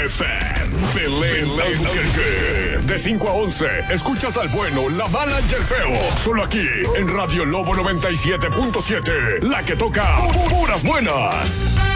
FM. Belén Albuquerque. De 5 a 11, escuchas al bueno, la mala y el feo. Solo aquí, en Radio Lobo 97.7. La que toca puras buenas.